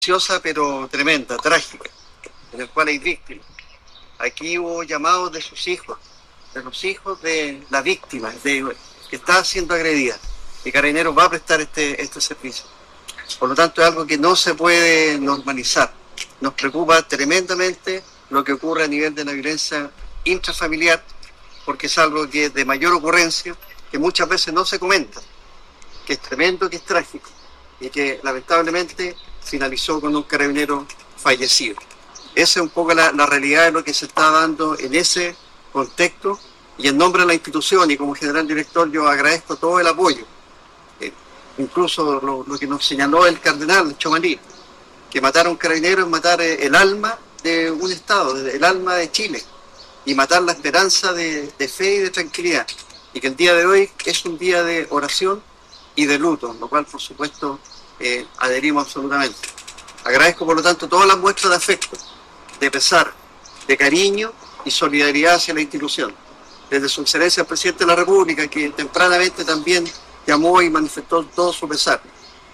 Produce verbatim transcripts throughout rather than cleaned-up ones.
pero tremenda, trágica, en el cual hay víctimas. Aquí hubo llamados de sus hijos, de los hijos de la víctima, de, que está siendo agredida. Y Carabineros va a prestar este, este servicio. Por lo tanto, es algo que no se puede normalizar. Nos preocupa tremendamente lo que ocurre a nivel de la violencia intrafamiliar, porque es algo que es de mayor ocurrencia, que muchas veces no se comenta, que es tremendo, que es trágico, y que lamentablemente finalizó con un carabinero fallecido. Esa es un poco la, la realidad de lo que se está dando en ese contexto, y en nombre de la institución y como general director yo agradezco todo el apoyo, eh, incluso lo, lo que nos señaló el cardenal Chomaní, que matar a un carabinero es matar el alma de un Estado, el alma de Chile, y matar la esperanza de, de fe y de tranquilidad, y que el día de hoy es un día de oración y de luto, lo cual por supuesto eh, adherimos absolutamente. Agradezco por lo tanto todas las muestras de afecto, de pesar, de cariño y solidaridad hacia la institución. Desde su excelencia el presidente de la República, que tempranamente también llamó y manifestó todo su pesar.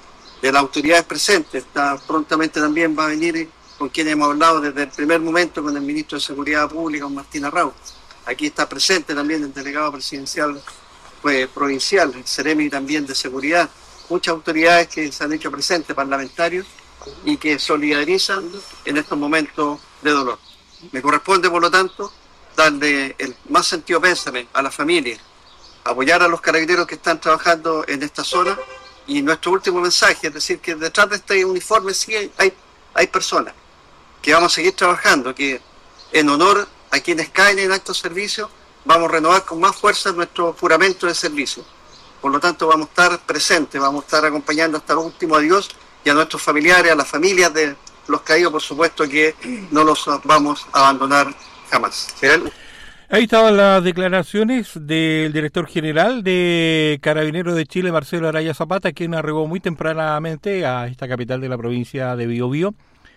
De las autoridades presentes, está, prontamente también va a venir con quien hemos hablado desde el primer momento, con el ministro de Seguridad Pública, con Martín Arrau. Aquí está presente también el delegado presidencial pues, provincial, el Ceremi también de Seguridad, muchas autoridades que se han hecho presentes, parlamentarios, y que solidarizan en estos momentos de dolor. Me corresponde, por lo tanto, darle el más sentido pésame a la familia, apoyar a los carabineros que están trabajando en esta zona, y nuestro último mensaje es decir que detrás de este uniforme sí hay, hay personas que vamos a seguir trabajando, que en honor a quienes caen en actos de servicio vamos a renovar con más fuerza nuestro juramento de servicio. Por lo tanto vamos a estar presentes, vamos a estar acompañando hasta el último adiós, y a nuestros familiares, a las familias de los caídos, por supuesto que no los vamos a abandonar jamás. ¿Sí? Ahí estaban las declaraciones del director general de Carabineros de Chile, Marcelo Araya Zapata, quien arribó muy tempranamente a esta capital de la provincia de Biobío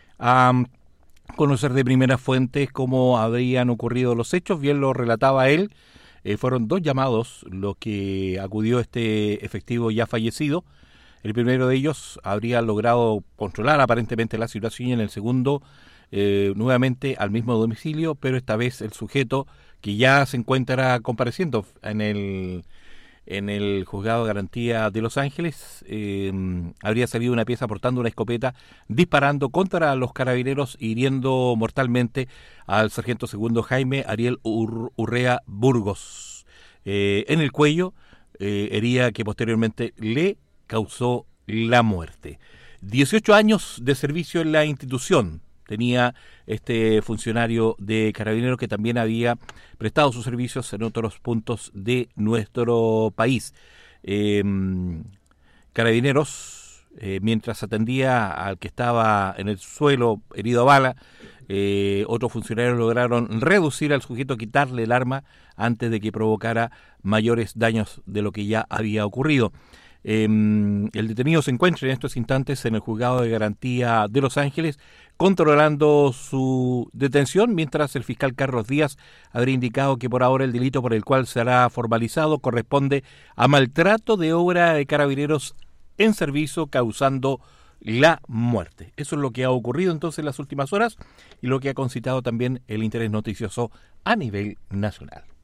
a conocer de primeras fuentes cómo habrían ocurrido los hechos. Bien lo relataba él, eh, fueron dos llamados los que acudió este efectivo ya fallecido. El primero de ellos habría logrado controlar aparentemente la situación, y en el segundo eh, nuevamente al mismo domicilio, pero esta vez el sujeto que ya se encuentra compareciendo en el en el juzgado de garantía de Los Ángeles, eh, habría salido una pieza portando una escopeta, disparando contra los carabineros, hiriendo mortalmente al sargento segundo Jaime Ariel Ur- Urrea Burgos eh, en el cuello, eh, herida que posteriormente le causó la muerte. dieciocho años de servicio en la institución tenía este funcionario de Carabineros, que también había prestado sus servicios en otros puntos de nuestro país. Eh, Carabineros, eh, mientras atendía al que estaba en el suelo herido a bala, eh, otros funcionarios lograron reducir al sujeto, quitarle el arma antes de que provocara mayores daños de lo que ya había ocurrido. Eh, el detenido se encuentra en estos instantes en el juzgado de garantía de Los Ángeles, controlando su detención, mientras el fiscal Carlos Díaz habría indicado que por ahora el delito por el cual será formalizado corresponde a maltrato de obra de carabineros en servicio causando la muerte. Eso es lo que ha ocurrido entonces en las últimas horas y lo que ha concitado también el interés noticioso a nivel nacional.